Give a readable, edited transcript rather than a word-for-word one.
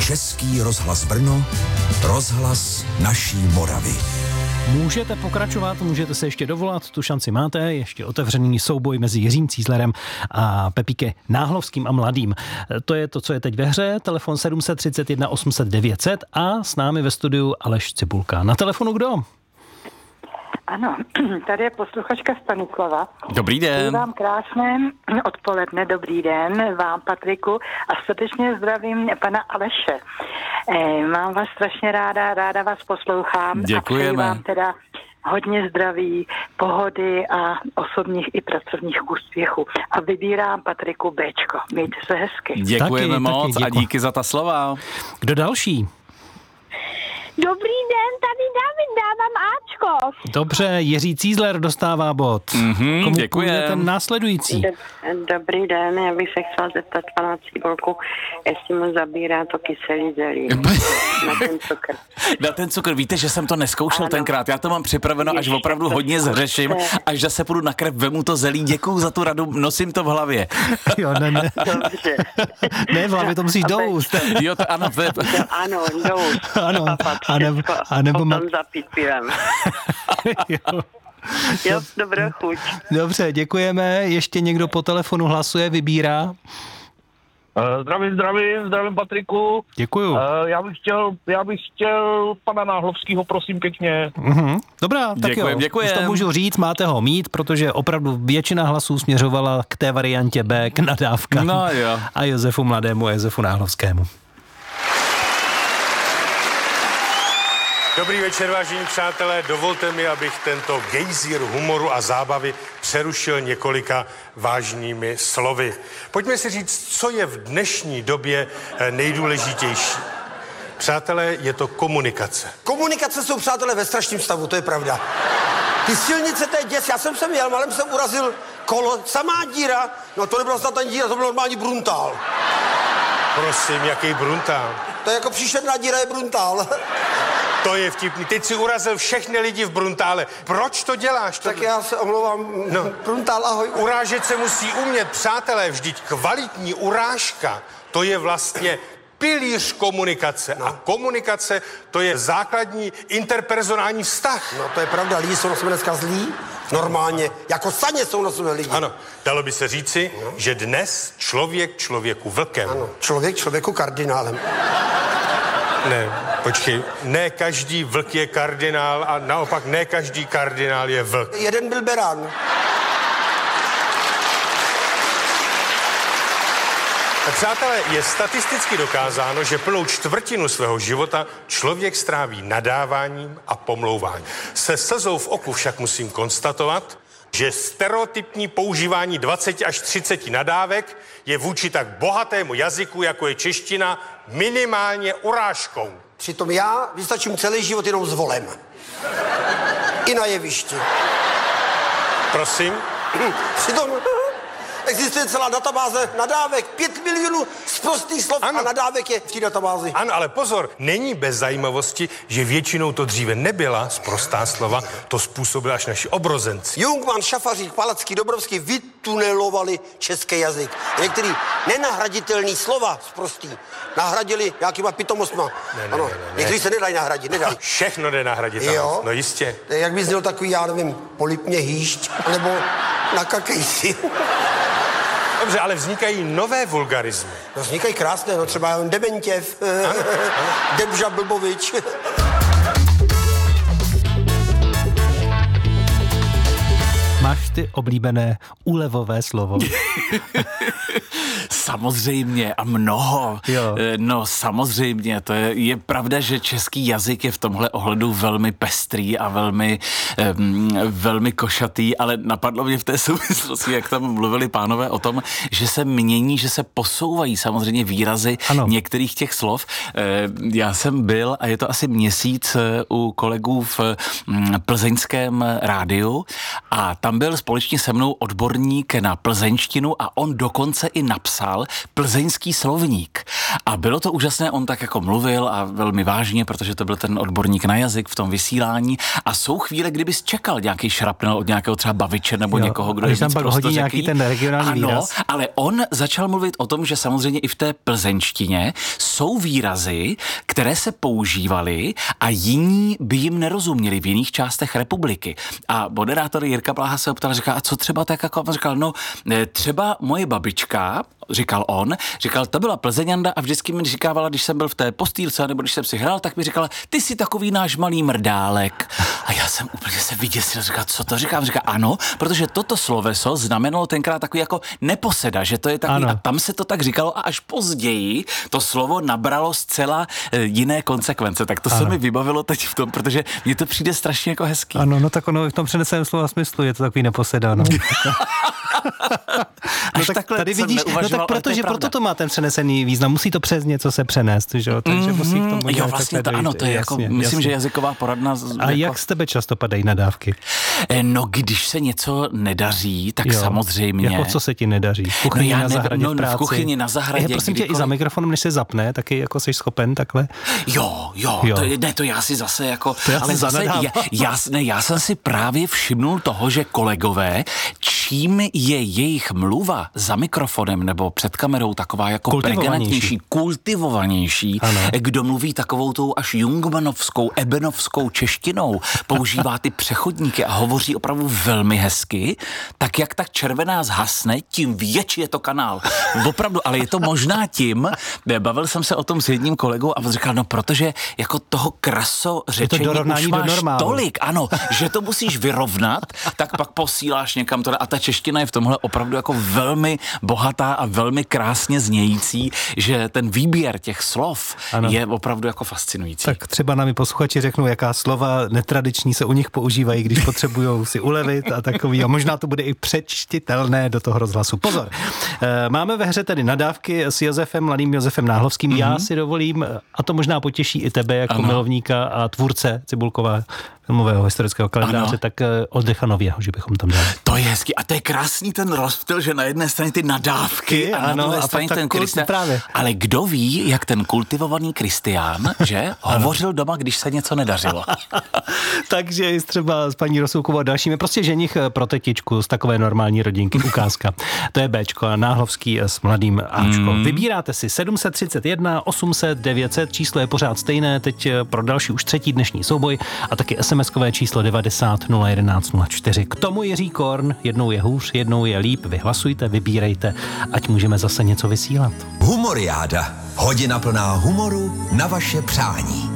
Český rozhlas Brno, rozhlas naší Moravy. Můžete pokračovat, můžete se ještě dovolat, tu šanci máte, ještě otevřený souboj mezi Jiřím Cízlerem a Pepíkem Náhlovským a Mladým. To je to, co je teď ve hře, telefon 731 800 900 a s námi ve studiu Aleš Cibulka. Na telefonu kdo? Ano, tady je posluchačka Stanislava. Dobrý den. Přeji vám krásné odpoledne, dobrý den vám, Patriku, a srdečně zdravím pana Aleše. Mám vás strašně ráda vás poslouchám. Děkujeme. A přeji vám teda hodně zdraví, pohody a osobních i pracovních úspěchů. A vybírám, Patriku, Bčko. Mějte se hezky. Děkujeme moc a díky za ta slova. Kdo další? Dobrý den, tady David, dávám Ačko. Dobře, Jiří Cízler dostává bod. Komu půjde ten následující? Dobrý den, já bych se chtěla zeptat pana Cibulku, jestli mu zabírá to kyselý zelí na ten cukr. Na ten cukr, víte, že jsem to neskoušel tenkrát, já to mám připraveno, až opravdu hodně zhřeším, až zase půjdu na krev, vemu to zelí, děkuju za tu radu, nosím to v hlavě. Jo, ne. Dobře. Ne, v hlavě to musíš doust. Jo, to ano. Ano, doust. Ano, a nebo potom zapít pivem. Jo, dobrou chuť. Dobře, děkujeme. Ještě někdo po telefonu hlasuje, vybírá? Zdravím Patriku. Děkuju. Já bych chtěl pana Náhlovskýho, prosím pěkně. Dobrá, tak děkujem. Už to můžu říct, máte ho mít, protože opravdu většina hlasů směřovala k té variantě B, k nadávkám. No jo. A Josefu Mladému a Josefu Náhlovskému. Dobrý večer, vážení přátelé. Dovolte mi, abych tento gejzír humoru a zábavy přerušil několika vážnými slovy. Pojďme si říct, co je v dnešní době nejdůležitější. Přátelé, je to komunikace. Komunikace jsou, přátelé, ve strašném stavu, to je pravda. Ty silnice, to je děs. Já jsem sem jel, malem jsem urazil kolo, samá díra. No to nebyla snad ani díra, to byl normální bruntál. Prosím, jaký bruntál? To je jako příšerná díra, je bruntál. To je vtipný. Teď si urazil všechny lidi v bruntále. Proč to děláš? Tak já se omlouvám. No. Bruntál, ahoj. Urážet se musí umět, přátelé. Vždyť kvalitní urážka, to je vlastně pilíř komunikace. No. A komunikace, to je základní interpersonální vztah. No to je pravda, lidi jsou na sebe dneska zlí. Normálně, jako saně jsou na sebe lidi. Ano, dalo by se říci, že dnes člověk člověku vlkem. Ano, člověk člověku kardinálem. Ne, počkej, ne každý vlk je kardinál a naopak ne každý kardinál je vlk. Jeden byl berán. Přátelé, je statisticky dokázáno, že plnou čtvrtinu svého života člověk stráví nadáváním a pomlouváním. Se slzou v oku však musím konstatovat, že stereotypní používání 20 až 30 nadávek je vůči tak bohatému jazyku, jako je čeština, minimálně urážkou. Přitom já vystačím celý život jenom s volem. I na jevišti. Prosím? Přitom existuje celá databáze nadávek. 5 milionů sprostých slov a nadávek je v té databázi. Ano, ale pozor, není bez zajímavosti, že většinou to dříve nebyla sprostá slova, to způsobili až naši obrozenci. Jungmann, Šafařík, Palacký, Dobrovský vytunelovali český jazyk. Některý nenahraditelný slova sprostý nahradili nějakýma pitomostma. Ne. Některý se nedají nahradit, nedají. Všechno jde nahradit. Jo? No jistě. Jak by zněl takový, já nevím, polipně hýšť, nebo nakakej si. Dobře, ale vznikají nové vulgarizmy. No vznikají krásné, no třeba Dementěv, Debža Blbovič. Máš ty oblíbené úlevové slovo? Samozřejmě a mnoho. Jo. No samozřejmě, to je pravda, že český jazyk je v tomhle ohledu velmi pestrý a velmi košatý, ale napadlo mě v té souvislosti, jak tam mluvili pánové o tom, že se mění, že se posouvají samozřejmě výrazy některých těch slov. Já jsem byl, a je to asi měsíc, u kolegů v plzeňském rádiu a tam byl společně se mnou odborník na plzeňštinu a on dokonce i napsal plzeňský slovník. A bylo to úžasné, on tak jako mluvil a velmi vážně, protože to byl ten odborník na jazyk v tom vysílání a jsou chvíle, kdybys čekal nějaký šrapnel od nějakého třeba baviče nebo někoho, kdo je víc prostořeký. Nějaký ten regionální výraz. Ale on začal mluvit o tom, že samozřejmě i v té plzeňštině jsou výrazy, které se používaly a jiní by jim nerozuměli v jiných částech republiky. A moderátor Jirka Bláha se optal, říká, a co třeba tak jako, on říkal, no třeba moje babička, říkal on, to byla Plzeňanda a vždycky mi říkávala, když jsem byl v té postýlce nebo když jsem si hrál, tak mi říkala, ty jsi takový náš malý mrdálek. A já jsem úplně se vyděsil, říkal, co to říkám? Říká, ano, protože toto sloveso znamenalo tenkrát takový jako neposeda, že to je takový, a tam se to tak říkalo a až později to slovo nabralo zcela jiné konsekvence. Tak to se mi vybavilo teď v tom, protože mně to přijde strašně jako hezký. Ano, no tak ono v tom přeneseném slova smyslu je to takový neposeda, no. Až no tak tady vidíš, no tak protože proto to má ten přenesený význam, musí to přes něco se přenést, že jo, takže musí k tomu jo, vlastně to, ano, to je jasně, jako, myslím, že jazyková poradna. A jako... jak z tebe často padají nadávky? No, když se něco nedaří, tak samozřejmě. Jako co se ti nedaří? V kuchyni na zahradě, v práci? V kuchyni na zahradě. Prosím tě, i za mikrofonem, než se zapne, taky jako jsi schopen takhle? Jo. To já si zase jako, ale zase já jsem si právě všimnul toho, že kolegové, čím je jejich mluva za mikrofonem nebo před kamerou taková jako pregnantnější, kultivovanější, kdo mluví takovou tou až jungmanovskou, ebenovskou češtinou, používá ty přechodníky a hovoří opravdu velmi hezky, tak jak ta červená zhasne, tím větší je to kanál. Opravdu, ale je to možná tím, bavil jsem se o tom s jedním kolegou a on říkal, no protože jako toho krasořečení už máš tolik, ano, že to musíš vyrovnat, tak pak posíláš někam to a ta čeština je v tomhle opravdu jako velmi bohatá a velmi krásně znějící, že ten výběr těch slov je opravdu jako fascinující. Tak třeba nám posluchači řeknou, jaká slova netradiční se u nich používají, když potřebujou si ulevit a takový. A možná to bude i přečtitelné do toho rozhlasu. Pozor, máme ve hře tedy nadávky s Josefem, mladým Josefem Náhlovským. Já si dovolím, a to možná potěší i tebe jako milovníka a tvůrce Cibulkova filmového historického kalendáře, tak Oldřicha Nověho, že bychom tam dali. To je hezky a to je krásný ten rozptyl, že na jedné straně ty nadávky a na druhé straně ten Kristián. Ale kdo ví, jak ten kultivovaný Kristián, že hovořil doma, když se něco nedařilo. Takže třeba s paní Rosoukovou a dalšími, prostě ženich pro tetičku z takové normální rodinky, ukázka. To je Bčko a Náhlovský s mladým Ačko. Vybíráte si 731 800 900, číslo je pořád stejné, teď pro další už třetí dnešní souboj a taky SMS-kové číslo 90 011 04. K tomu Jiří Korn, jednou je hůř, jednou je líp, vy hlasujte, vybírejte, ať můžeme zase něco vysílat. Humoriáda. Hodina plná humoru na vaše přání.